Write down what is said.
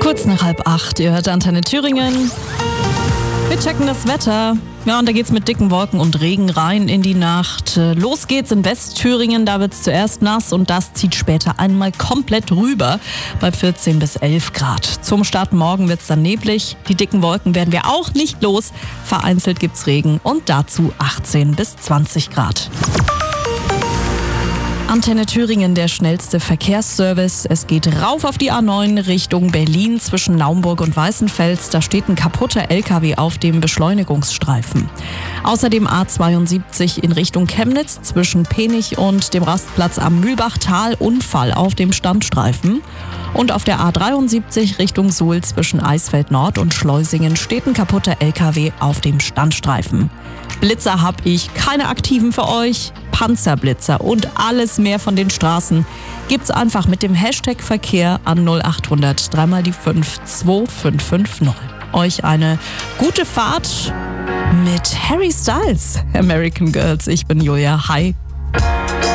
Kurz nach 7:30, ihr hört Antenne Thüringen. Wir checken das Wetter. Ja, und da geht's mit dicken Wolken und Regen rein in die Nacht. Los geht's in Westthüringen, da wird's zuerst nass und das zieht später einmal komplett rüber bei 14 bis 11 Grad. Zum Start morgen wird's dann neblig. Die dicken Wolken werden wir auch nicht los. Vereinzelt gibt's Regen und dazu 18 bis 20 Grad. Antenne Thüringen, der schnellste Verkehrsservice. Es geht rauf auf die A9 Richtung Berlin zwischen Naumburg und Weißenfels. Da steht ein kaputter LKW auf dem Beschleunigungsstreifen. Außerdem A72 in Richtung Chemnitz zwischen Penich und dem Rastplatz am Mühlbachtal. Unfall auf dem Standstreifen. Und auf der A73 Richtung Suhl zwischen Eisfeld Nord und Schleusingen steht ein kaputter LKW auf dem Standstreifen. Blitzer hab ich, keine aktiven für euch. Panzerblitzer und alles mehr von den Straßen gibt's einfach mit dem Hashtag Verkehr an 0800 3 mal die 5 2550. Euch eine gute Fahrt mit Harry Styles, American Girls. Ich bin Julia. Hi.